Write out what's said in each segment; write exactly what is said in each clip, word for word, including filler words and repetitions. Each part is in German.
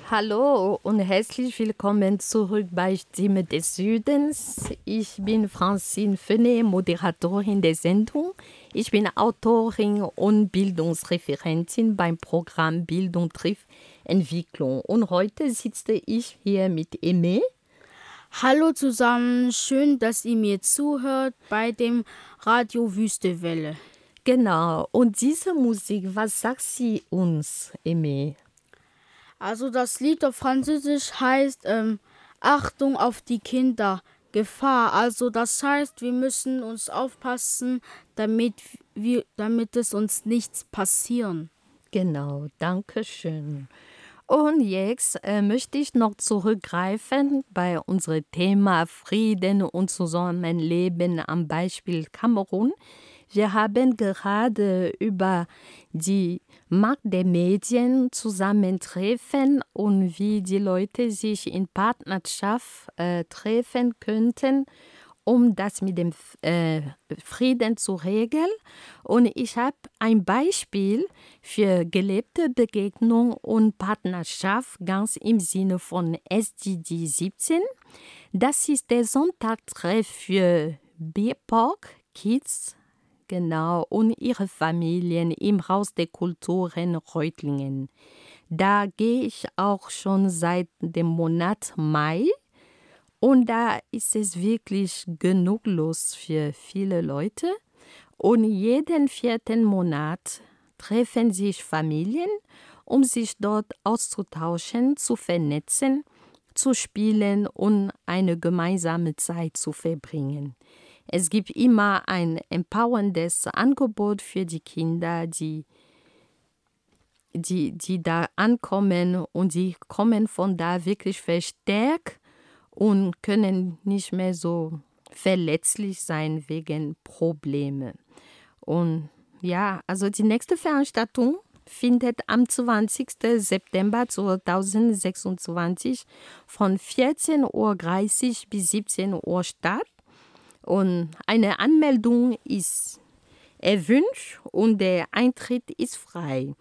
Hallo und herzlich willkommen zurück bei Stimme des Südens. Ich bin Francine Fenet, Moderatorin der Sendung. Ich bin Autorin und Bildungsreferentin beim Programm Bildung trifft Entwicklung. Und heute sitze ich hier mit Aimé. Hallo zusammen, schön, dass ihr mir zuhört bei dem Radio Wüstewelle. Genau, und diese Musik, was sagt sie uns, Aimé? Also das Lied auf Französisch heißt ähm, Achtung auf die Kinder, Gefahr. Also das heißt, wir müssen uns aufpassen, damit, wir, damit es uns nichts passieren. Genau, danke schön. Und jetzt äh, möchte ich noch zurückgreifen bei unserem Thema Frieden und Zusammenleben am Beispiel Kamerun. Wir haben gerade über die Macht der Medien zusammentreffen und wie die Leute sich in Partnerschaft äh, treffen könnten, um das mit dem äh, Frieden zu regeln. Und ich habe ein Beispiel für gelebte Begegnung und Partnerschaft ganz im Sinne von S D G siebzehn. Das ist der Sonntagstreff für B P O C Kids, genau, und ihre Familien im Haus der Kulturen Reutlingen. Da gehe ich auch schon seit dem Monat Mai. Und da ist es wirklich genug los für viele Leute. Und jeden vierten Monat treffen sich Familien, um sich dort auszutauschen, zu vernetzen, zu spielen und eine gemeinsame Zeit zu verbringen. Es gibt immer ein empowerndes Angebot für die Kinder, die, die, die da ankommen, und die kommen von da wirklich verstärkt und können nicht mehr so verletzlich sein wegen Probleme. Und ja, also die nächste Veranstaltung findet am zwanzigsten September zweitausendsechsundzwanzig von vierzehn Uhr dreißig bis siebzehn Uhr statt. Und eine Anmeldung ist erwünscht und der Eintritt ist frei.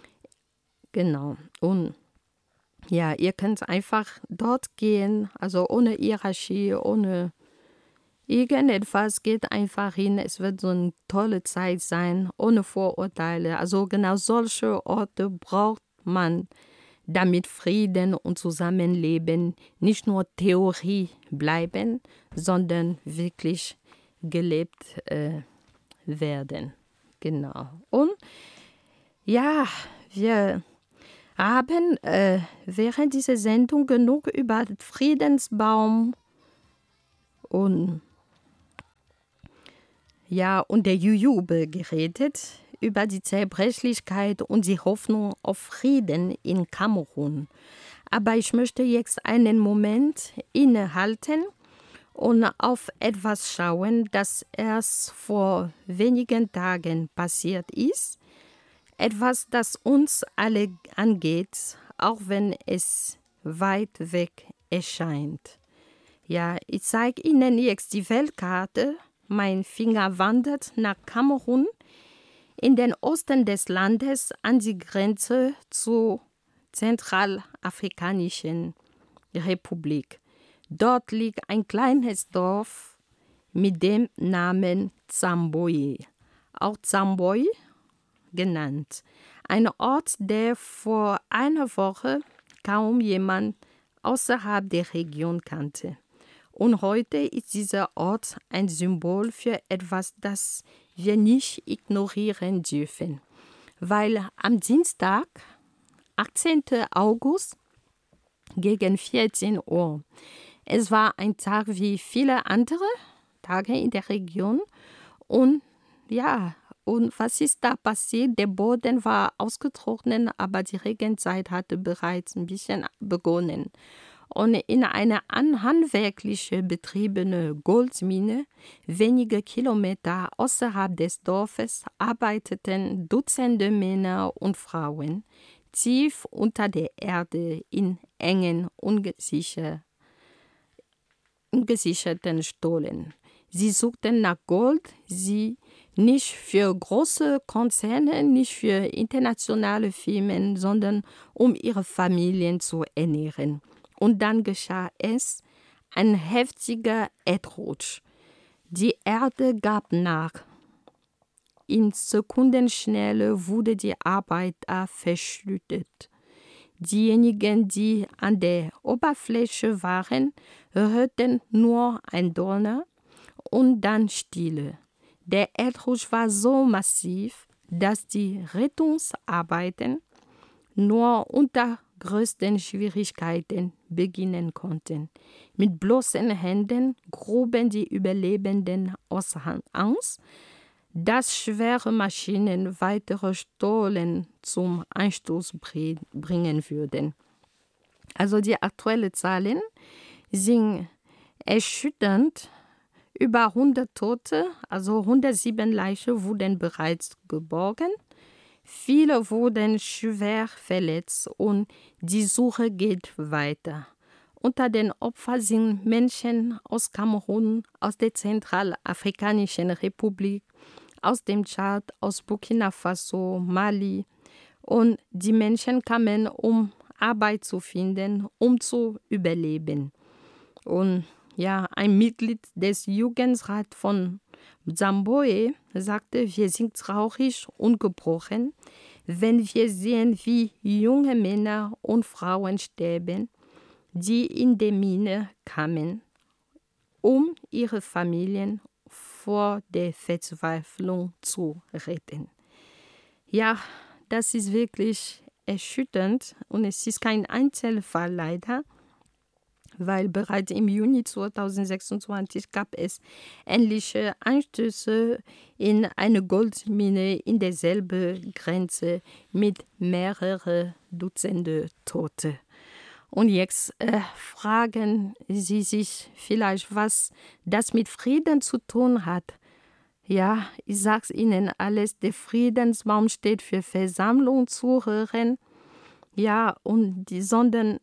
Genau. Und ja, ihr könnt einfach dort gehen, also ohne Hierarchie, ohne irgendetwas, geht einfach hin. Es wird so eine tolle Zeit sein, ohne Vorurteile. Also genau solche Orte braucht man, damit Frieden und Zusammenleben nicht nur Theorie bleiben, sondern wirklich gelebt äh, werden. Genau. Und ja, wir haben äh, während dieser Sendung genug über den Friedensbaum und, ja, und der Jujube geredet, über die Zerbrechlichkeit und die Hoffnung auf Frieden in Kamerun. Aber ich möchte jetzt einen Moment innehalten und auf etwas schauen, das erst vor wenigen Tagen passiert ist. Etwas, das uns alle angeht, auch wenn es weit weg erscheint. Ja, ich zeige Ihnen jetzt die Weltkarte. Mein Finger wandert nach Kamerun, in den Osten des Landes an die Grenze zur Zentralafrikanischen Republik. Dort liegt ein kleines Dorf mit dem Namen Zamboye, auch Zamboy genannt. Ein Ort, der vor einer Woche kaum jemand außerhalb der Region kannte. Und heute ist dieser Ort ein Symbol für etwas, das wir nicht ignorieren dürfen. Weil am Dienstag, achtzehnten August, gegen vierzehn Uhr, es war ein Tag wie viele andere Tage in der Region. Und ja, und was ist da passiert? Der Boden war ausgetrocknet, aber die Regenzeit hatte bereits ein bisschen begonnen. Und in einer handwerklich betriebenen Goldmine, wenige Kilometer außerhalb des Dorfes, arbeiteten Dutzende Männer und Frauen tief unter der Erde in engen, ungesicher, ungesicherten Stollen. Sie suchten nach Gold, sie Nicht für große Konzerne, nicht für internationale Firmen, sondern um ihre Familien zu ernähren. Und dann geschah es, ein heftiger Erdrutsch. Die Erde gab nach. In Sekundenschnelle wurde die Arbeit verschüttet. Diejenigen, die an der Oberfläche waren, hörten nur ein Donner und dann Stille. Der Erdrutsch war so massiv, dass die Rettungsarbeiten nur unter größten Schwierigkeiten beginnen konnten. Mit bloßen Händen gruben die Überlebenden aus Angst, dass schwere Maschinen weitere Stollen zum Einsturz bringen würden. Also die aktuellen Zahlen sind erschütternd. Über hundert Tote, also hundertsieben Leichen wurden bereits geborgen. Viele wurden schwer verletzt und die Suche geht weiter. Unter den Opfern sind Menschen aus Kamerun, aus der Zentralafrikanischen Republik, aus dem Tschad, aus Burkina Faso, Mali. Und die Menschen kamen, um Arbeit zu finden, um zu überleben. Und ja, ein Mitglied des Jugendrats von Zambue sagte, wir sind traurig und gebrochen, wenn wir sehen, wie junge Männer und Frauen sterben, die in die Mine kamen, um ihre Familien vor der Verzweiflung zu retten. Ja, das ist wirklich erschütternd und es ist kein Einzelfall leider, weil bereits im Juni zweitausendsechsundzwanzig gab es ähnliche Einstöße in eine Goldmine in derselben Grenze mit mehreren Dutzenden Tote. Und jetzt äh, fragen Sie sich vielleicht, was das mit Frieden zu tun hat. Ja, ich sag's Ihnen alles, der Friedensbaum steht für Versammlung, Zuhören, ja, und die, sondern,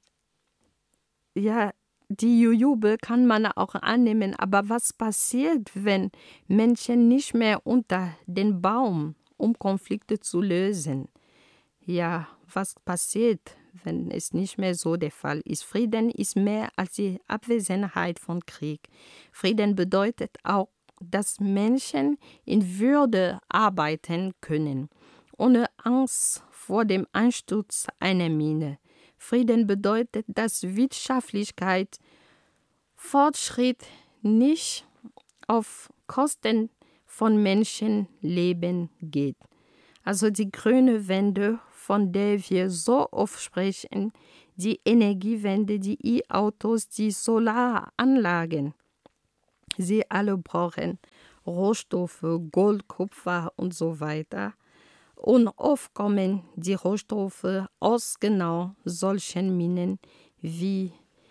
ja, die Jubel kann man auch annehmen, aber was passiert, wenn Menschen nicht mehr unter den Baum, um Konflikte zu lösen? Ja, was passiert, wenn es nicht mehr so der Fall ist? Frieden ist mehr als die Abwesenheit von Krieg. Frieden bedeutet auch, dass Menschen in Würde arbeiten können, ohne Angst vor dem Einsturz einer Mine. Frieden bedeutet, dass Wirtschaftlichkeit, Fortschritt nicht auf Kosten von Menschenleben geht. Also die grüne Wende, von der wir so oft sprechen, die Energiewende, die E-Autos, die Solaranlagen, sie alle brauchen Rohstoffe, Gold, Kupfer und so weiter. Und oft kommen die Rohstoffe aus genau solchen Minen wie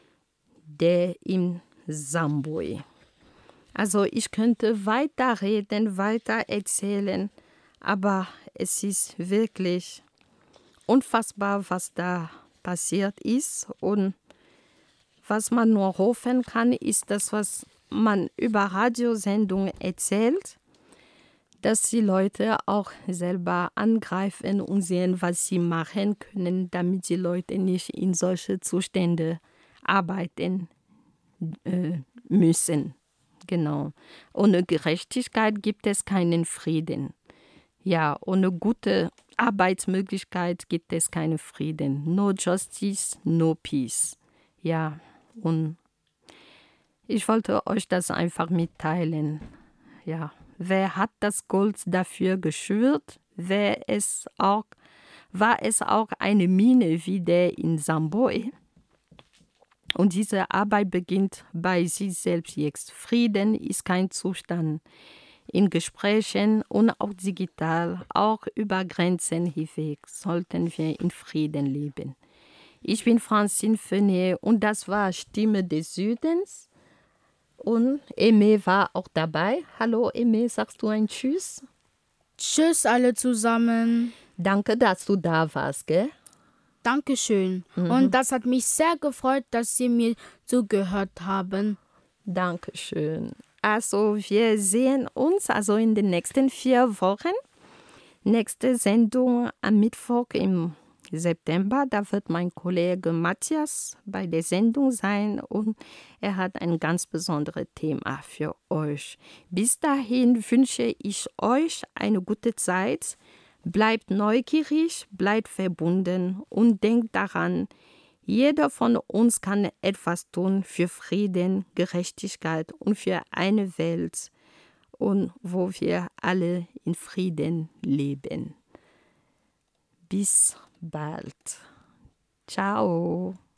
der in Zambue. Also ich könnte weiter reden, weiter erzählen, aber es ist wirklich unfassbar, was da passiert ist. Und was man nur hoffen kann, ist das, was man über Radiosendungen erzählt, dass die Leute auch selber angreifen und sehen, was sie machen können, damit die Leute nicht in solche Zustände arbeiten äh, müssen. Genau. Ohne Gerechtigkeit gibt es keinen Frieden. Ja, ohne gute Arbeitsmöglichkeit gibt es keinen Frieden. No justice, no peace. Ja, und ich wollte euch das einfach mitteilen. Ja. Wer hat das Gold dafür geschürt? Wer es auch, war es auch eine Mine wie der in Zambue? Und diese Arbeit beginnt bei sich selbst jetzt. Frieden ist kein Zustand. In Gesprächen und auch digital, auch über Grenzen hinweg, sollten wir in Frieden leben. Ich bin Francine Fenier und das war Stimme des Südens. Und Aimé war auch dabei. Hallo Aimé, sagst du ein Tschüss? Tschüss alle zusammen. Danke, dass du da warst, gell? Dankeschön. Mhm. Und das hat mich sehr gefreut, dass Sie mir zugehört haben. Dankeschön. Also wir sehen uns also in den nächsten vier Wochen. Nächste Sendung am Mittwoch im September. Da wird mein Kollege Matthias bei der Sendung sein und er hat ein ganz besonderes Thema für euch. Bis dahin wünsche ich euch eine gute Zeit. Bleibt neugierig, bleibt verbunden und denkt daran, jeder von uns kann etwas tun für Frieden, Gerechtigkeit und für eine Welt, und wo wir alle in Frieden leben. Bis bald. Ciao.